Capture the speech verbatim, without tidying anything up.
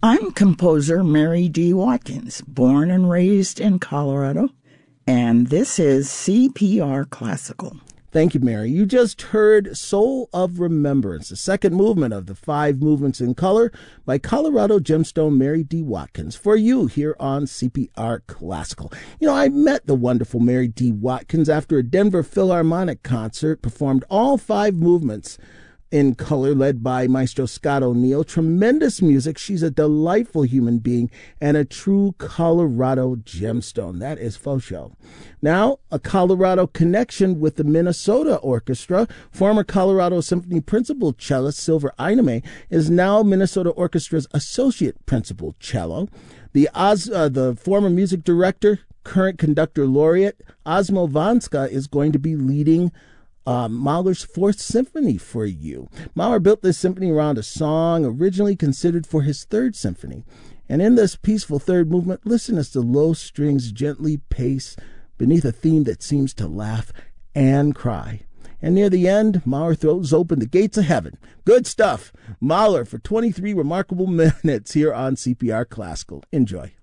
I'm composer Mary D. Watkins, born and raised in Colorado, and this is C P R Classical. Thank you, Mary. You just heard Soul of Remembrance, the second movement of the five movements in color by Colorado gemstone Mary D. Watkins, for you here on C P R Classical. You know, I met the wonderful Mary D. Watkins after a Denver Philharmonic concert, performed all five movements in color, led by Maestro Scott O'Neill. Tremendous music. She's a delightful human being and a true Colorado gemstone. That is faux show. Now, a Colorado connection with the Minnesota Orchestra. Former Colorado Symphony Principal Cellist Silver Einame is now Minnesota Orchestra's Associate Principal Cello. The, Oz, uh, the former music director, current conductor laureate, Osmo Vanska, is going to be leading Uh, Mahler's Fourth Symphony for you. Mahler built this symphony around a song originally considered for his Third Symphony. And in this peaceful third movement, listen as the low strings gently pace beneath a theme that seems to laugh and cry. And near the end, Mahler throws open the gates of heaven. Good stuff. Mahler for twenty-three remarkable minutes here on C P R Classical. Enjoy.